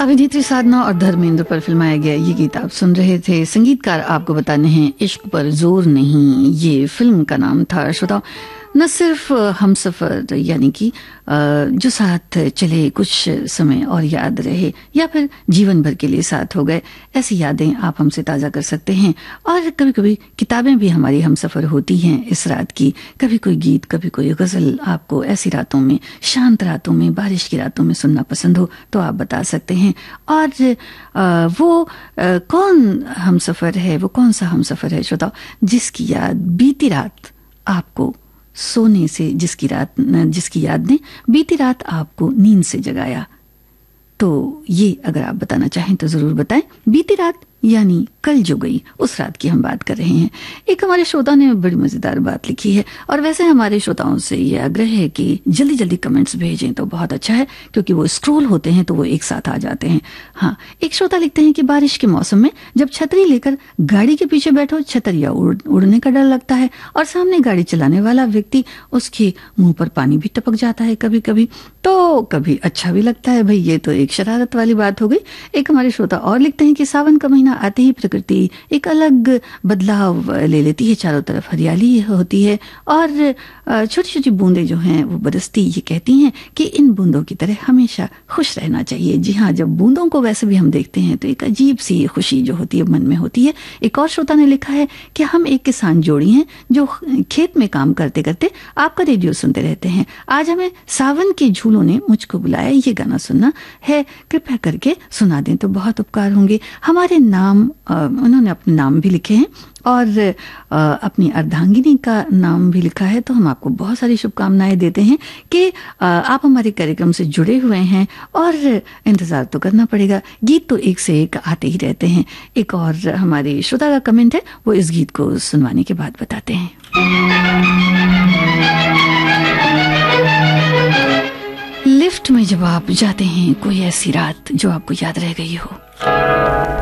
अभिनेत्री साधना और धर्मेंद्र पर फिल्माया गया ये गीत आप सुन रहे थे। संगीतकार आपको बताने हैं इश्क पर जोर नहीं, ये फिल्म का नाम था। श्रोताओ, न सिर्फ हमसफर यानी कि जो साथ चले कुछ समय और याद रहे या फिर जीवन भर के लिए साथ हो गए, ऐसी यादें आप हमसे ताज़ा कर सकते हैं। और कभी कभी किताबें भी हमारी हमसफर होती हैं इस रात की। कभी कोई गीत, कभी कोई गज़ल आपको ऐसी रातों में, शांत रातों में, बारिश की रातों में सुनना पसंद हो तो आप बता सकते हैं। और वो कौन हमसफर है, वो कौन सा हमसफर है श्रोताओ, जिसकी याद बीती रात आपको सोने से, जिसकी याद ने बीती रात आपको नींद से जगाया। तो ये अगर आप बताना चाहें तो जरूर बताएं। बीती रात यानी कल जो गई, उस रात की हम बात कर रहे हैं। एक हमारे श्रोता ने बड़ी मजेदार बात लिखी है, और वैसे हमारे श्रोताओं से ये आग्रह है कि जल्दी जल्दी कमेंट्स भेजें तो बहुत अच्छा है, क्योंकि वो स्क्रॉल होते हैं तो वो एक साथ आ जाते हैं। हाँ, एक श्रोता लिखते हैं कि बारिश के मौसम में जब छतरी लेकर गाड़ी के पीछे बैठो, छतरिया उड़ने का डर लगता है, और सामने गाड़ी चलाने वाला व्यक्ति, उसके मुंह पर पानी भी टपक जाता है कभी कभी, तो कभी अच्छा भी लगता है। भाई, ये तो एक शरारत वाली बात हो गई। एक हमारे श्रोता और लिखते हैं कि सावन का महीना आते ही प्रकृति एक अलग बदलाव ले लेती है, चारों तरफ हरियाली होती है और छोटी छोटी बूंदें जो हैं वो बरसती ये कहती हैं कि इन बूंदों की तरह हमेशा खुश रहना चाहिए। जी हाँ, जब बूंदों को वैसे भी हम देखते हैं तो एक अजीब सी खुशी जो होती है मन में होती है। एक और श्रोता ने लिखा है कि हम एक किसान जोड़ी हैं जो खेत में काम करते करते आपका रेडियो सुनते रहते हैं। आज हमें सावन के झूलों ने मुझको बुलाया, ये गाना सुनना है, कृपया करके सुना दें तो बहुत उपकार होंगे। हमारे नाम, उन्होंने अपने नाम भी लिखे हैं और अपनी अर्धांगिनी का नाम भी लिखा है। तो हम आपको बहुत सारी शुभकामनाएं देते हैं कि आप हमारे कार्यक्रम से जुड़े हुए हैं, और इंतजार तो करना पड़ेगा, गीत तो एक से एक आते ही रहते हैं। एक और हमारे श्रोता का कमेंट है, वो इस गीत को सुनवाने के बाद बताते हैं। लिफ्ट में जब आप जाते हैं, कोई ऐसी रात जो आपको याद रह गई हो।